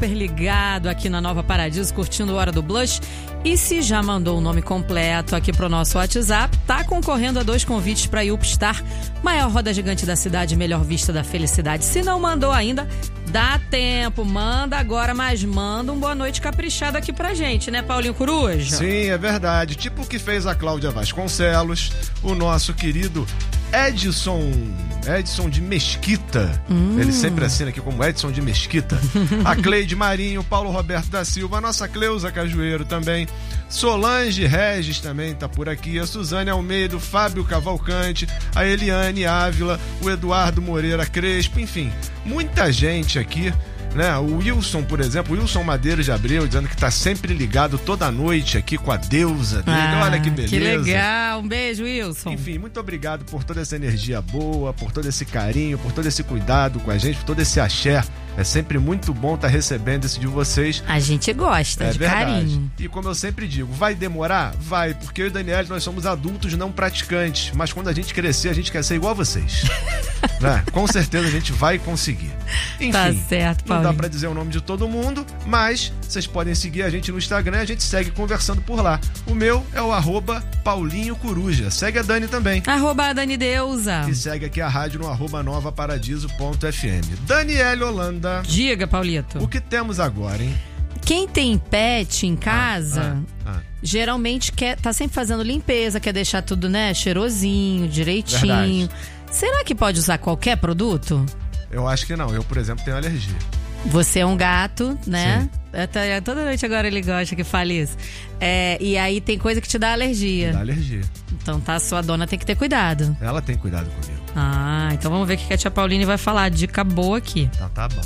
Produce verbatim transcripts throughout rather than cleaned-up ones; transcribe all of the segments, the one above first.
super ligado aqui na Nova Paradiso, curtindo Hora do Blush. E se já mandou o nome completo aqui pro nosso WhatsApp, tá concorrendo a dois convites pra Upstar, maior roda gigante da cidade, melhor vista da felicidade. Se não mandou ainda, dá tempo, manda agora, mas manda um boa noite caprichado aqui pra gente, né, Paulinho Coruja? Sim, é verdade. Tipo o que fez a Cláudia Vasconcelos, o nosso querido Edson, Edson de Mesquita, hum. ele sempre assina aqui como Edson de Mesquita, a Cleide Marinho, Paulo Roberto da Silva, a nossa Cleusa Cajueiro também, Solange Regis também tá por aqui, a Suzane Almeida, o Fábio Cavalcante, a Eliane Ávila, o Eduardo Moreira Crespo, enfim, muita gente aqui, né? O Wilson, por exemplo, o Wilson Madeira de Abreu, dizendo que tá sempre ligado toda noite aqui com a deusa dele. Ah, olha que beleza. Que legal, um beijo, Wilson. Enfim, muito obrigado por toda essa energia boa, por todo esse carinho, por todo esse cuidado com a gente, por todo esse axé. É sempre muito bom estar recebendo isso de vocês. A gente gosta, é de verdade. Carinho. E como eu sempre digo, vai demorar? Vai, porque eu e o Daniel, nós somos adultos não praticantes, mas quando a gente crescer, a gente quer ser igual a vocês. Né? Com certeza a gente vai conseguir. Enfim, tá certo, Paulinho. Não dá pra dizer o nome de todo mundo, mas vocês podem seguir a gente no Instagram e a gente segue conversando por lá. O meu é o arroba Paulinho Coruja. Segue a Dani também. Arroba a Dani Deusa. E segue aqui a rádio no arroba nova paradiso ponto f m. Daniele Holanda. Diga, Paulito. O que temos agora, hein? Quem tem pet em casa, ah, ah, ah. geralmente quer, tá sempre fazendo limpeza, quer deixar tudo, né, cheirosinho, direitinho. Verdade. Será que pode usar qualquer produto? Eu acho que não. Eu, por exemplo, tenho alergia. Você é um gato, né? Sim. Toda noite agora ele gosta que fale isso. É, e aí tem coisa que te dá alergia. Me dá alergia. Então tá, sua dona tem que ter cuidado. Ela tem cuidado comigo. Ah, então vamos ver o que a tia Pauline vai falar. Dica boa aqui. Tá, tá bom.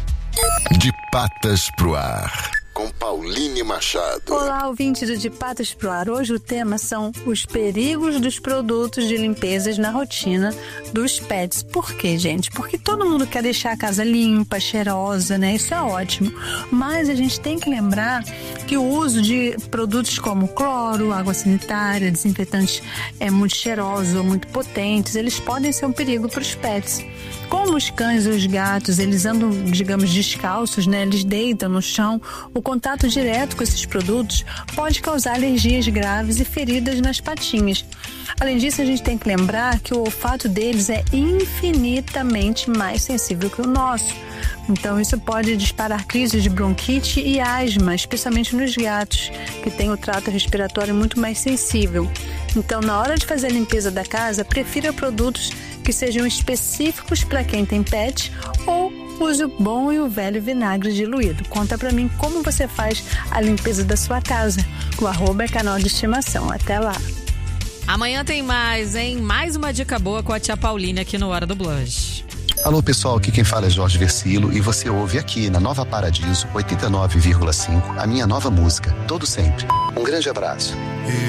De patas pro ar, com Pauline Machado. Olá, ouvintes do De Patas pro Ar. Hoje o tema são os perigos dos produtos de limpezas na rotina dos pets. Por quê, gente? Porque todo mundo quer deixar a casa limpa, cheirosa, né? Isso é ótimo. Mas a gente tem que lembrar que o uso de produtos como cloro, água sanitária, desinfetantes é, muito cheirosos ou muito potentes, eles podem ser um perigo para os pets. Como os cães e os gatos, eles andam, digamos, descalços, né? Eles deitam no chão. O contato direto com esses produtos pode causar alergias graves e feridas nas patinhas. Além disso, a gente tem que lembrar que o olfato deles é infinitamente mais sensível que o nosso. Então, isso pode disparar crises de bronquite e asma, especialmente nos gatos, que têm o trato respiratório muito mais sensível. Então, na hora de fazer a limpeza da casa, prefira produtos que sejam específicos para quem tem pet ou use o bom e o velho vinagre diluído. Conta pra mim como você faz a limpeza da sua casa. O arroba é canal de estimação. Até lá. Amanhã tem mais, hein? Mais uma dica boa com a tia Pauline aqui no Hora do Blush. Alô, pessoal, aqui quem fala é Jorge Versilo e você ouve aqui na Nova Paradiso oitenta e nove vírgula cinco a minha nova música, Todo Sempre. Um grande abraço.